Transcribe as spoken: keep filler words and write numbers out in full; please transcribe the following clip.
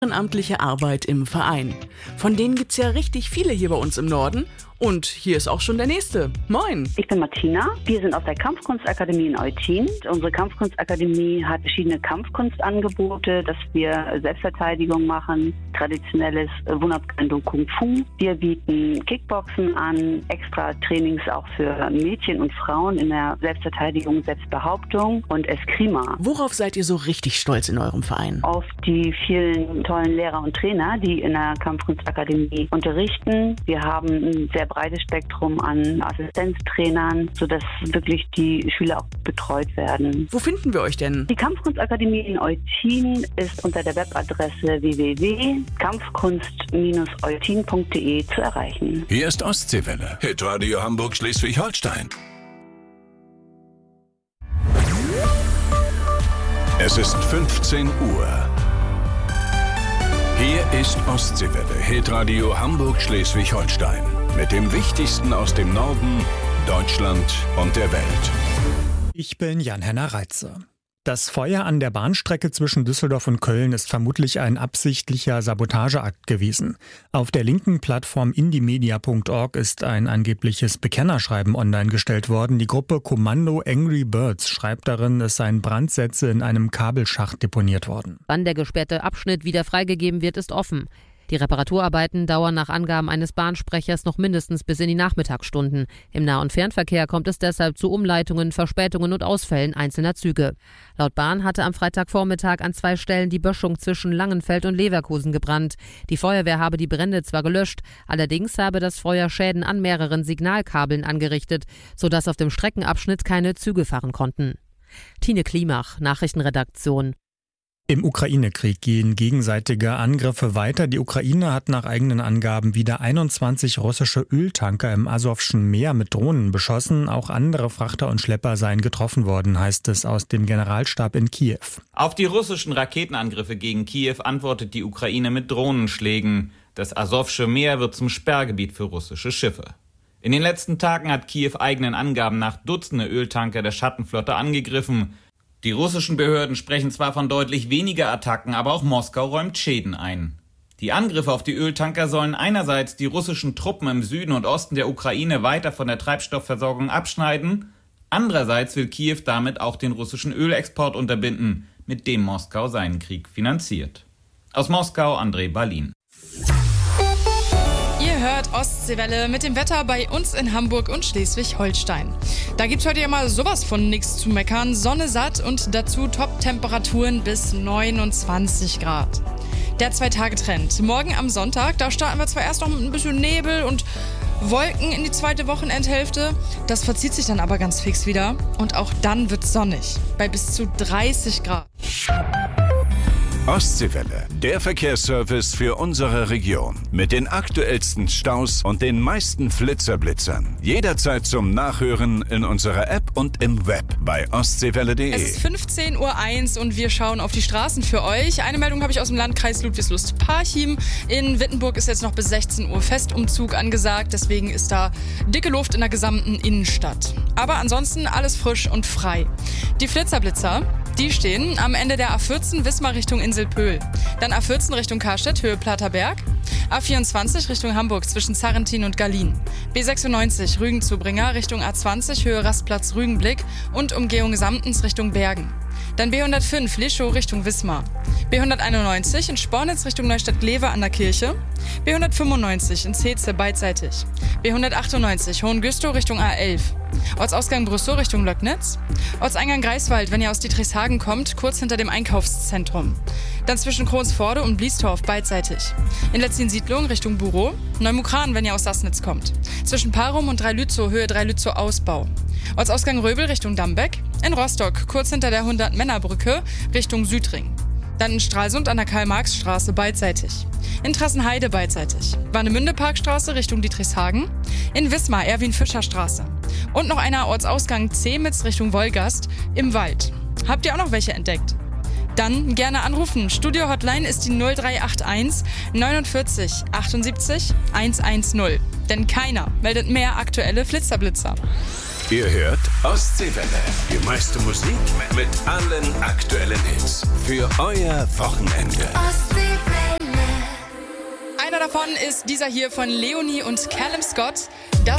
Ehrenamtliche Arbeit im Verein. Von denen gibt's ja richtig viele hier bei uns im Norden. Und hier ist auch schon der nächste. Moin! Ich bin Martina. Wir sind aus der Kampfkunstakademie in Eutin. Unsere Kampfkunstakademie hat verschiedene Kampfkunstangebote, dass wir Selbstverteidigung machen, traditionelles Wunderkendo Kung Fu. Wir bieten Kickboxen an, extra Trainings auch für Mädchen und Frauen in der Selbstverteidigung, Selbstbehauptung und Eskrima. Worauf seid ihr so richtig stolz in eurem Verein? Auf die vielen tollen Lehrer und Trainer, die in der Kampfkunstakademie unterrichten. Wir haben ein sehr breites Spektrum an Assistenztrainern, sodass wirklich die Schüler auch betreut werden. Wo finden wir euch denn? Die Kampfkunstakademie in Eutin ist unter der Webadresse w w w punkt kampfkunst eutin punkt d e zu erreichen. Hier ist Ostseewelle, Hitradio Hamburg Schleswig-Holstein. Es ist fünfzehn Uhr. Hier ist Ostseewelle, Hitradio Hamburg Schleswig-Holstein. Mit dem Wichtigsten aus dem Norden, Deutschland und der Welt. Ich bin Jan-Henner Reitze. Das Feuer an der Bahnstrecke zwischen Düsseldorf und Köln ist vermutlich ein absichtlicher Sabotageakt gewesen. Auf der linken Plattform indiemedia punkt org ist ein angebliches Bekennerschreiben online gestellt worden. Die Gruppe Kommando Angry Birds schreibt darin, es seien Brandsätze in einem Kabelschacht deponiert worden. Wann der gesperrte Abschnitt wieder freigegeben wird, ist offen. Die Reparaturarbeiten dauern nach Angaben eines Bahnsprechers noch mindestens bis in die Nachmittagsstunden. Im Nah- und Fernverkehr kommt es deshalb zu Umleitungen, Verspätungen und Ausfällen einzelner Züge. Laut Bahn hatte am Freitagvormittag an zwei Stellen die Böschung zwischen Langenfeld und Leverkusen gebrannt. Die Feuerwehr habe die Brände zwar gelöscht, allerdings habe das Feuer Schäden an mehreren Signalkabeln angerichtet, sodass auf dem Streckenabschnitt keine Züge fahren konnten. Tine Klimach, Nachrichtenredaktion. Im Ukraine-Krieg gehen gegenseitige Angriffe weiter. Die Ukraine hat nach eigenen Angaben wieder einundzwanzig russische Öltanker im Asowschen Meer mit Drohnen beschossen. Auch andere Frachter und Schlepper seien getroffen worden, heißt es aus dem Generalstab in Kiew. Auf die russischen Raketenangriffe gegen Kiew antwortet die Ukraine mit Drohnenschlägen. Das Asowsche Meer wird zum Sperrgebiet für russische Schiffe. In den letzten Tagen hat Kiew eigenen Angaben nach Dutzende Öltanker der Schattenflotte angegriffen. Die russischen Behörden sprechen zwar von deutlich weniger Attacken, aber auch Moskau räumt Schäden ein. Die Angriffe auf die Öltanker sollen einerseits die russischen Truppen im Süden und Osten der Ukraine weiter von der Treibstoffversorgung abschneiden, andererseits will Kiew damit auch den russischen Ölexport unterbinden, mit dem Moskau seinen Krieg finanziert. Aus Moskau, André Balin. Ihr hört Ostseewelle mit dem Wetter bei uns in Hamburg und Schleswig-Holstein. Da gibt's heute ja mal sowas von nichts zu meckern. Sonne satt und dazu Top-Temperaturen bis neunundzwanzig Grad. Der Zwei-Tage-Trend. Morgen am Sonntag, da starten wir zwar erst noch mit ein bisschen Nebel und Wolken in die zweite Wochenendhälfte. Das verzieht sich dann aber ganz fix wieder. Und auch dann wird's sonnig. Bei bis zu dreißig Grad. Ostseewelle, der Verkehrsservice für unsere Region. Mit den aktuellsten Staus und den meisten Flitzerblitzern. Jederzeit zum Nachhören in unserer App und im Web bei ostseewelle punkt de. Es ist fünfzehn Uhr eins und wir schauen auf die Straßen für euch. Eine Meldung habe ich aus dem Landkreis Ludwigslust-Parchim. In Wittenburg ist jetzt noch bis sechzehn Uhr Festumzug angesagt. Deswegen ist da dicke Luft in der gesamten Innenstadt. Aber ansonsten alles frisch und frei. Die Flitzerblitzer, die stehen am Ende der A vierzehn Wismar Richtung Inselpöhl. Dann A vierzehn Richtung Karstedt, Höhe Platterberg. A vierundzwanzig Richtung Hamburg zwischen Zarrentin und Gallien. B sechsundneunzig Rügen-Zubringer Richtung A zwanzig, Höhe Rastplatz Rügenblick und Umgehung Samtens Richtung Bergen. Dann B hundertfünf Lischow Richtung Wismar. B hunderteinundneunzig in Spornitz Richtung Neustadt-Glewe an der Kirche. B hundertfünfundneunzig in Zeze beidseitig. B hundertachtundneunzig Hohengüstow Richtung A elf. Ortsausgang Brüssow Richtung Löcknitz. Ortseingang Greifswald, wenn ihr aus Dietrichshagen kommt, kurz hinter dem Einkaufszentrum. Dann zwischen Kronsforde und Bliestorf beidseitig. In Letzin-Siedlung Richtung Burow. Neumukran, wenn ihr aus Sassnitz kommt. Zwischen Parum und Dreilützow, Höhe Dreilützow Ausbau. Ortsausgang Röbel Richtung Dambeck. In Rostock, kurz hinter der hundert-Männer-Brücke Richtung Südring. Dann in Stralsund an der Karl-Marx-Straße beidseitig. In Trassenheide beidseitig. Warnemünde-Parkstraße Richtung Dietrichshagen. In Wismar Erwin-Fischer-Straße. Und noch einer Ortsausgang Zemitz Richtung Wolgast im Wald. Habt ihr auch noch welche entdeckt? Dann gerne anrufen. Studio-Hotline ist die null drei acht eins neunundvierzig achtundsiebzig hundertzehn. Denn keiner meldet mehr aktuelle Flitzerblitzer. Ihr hört Ostseewelle. Die meiste Musik mit allen aktuellen Hits. Für euer Wochenende. Ostseewelle. davon ist dieser hier von Leonie und Callum Scott. Das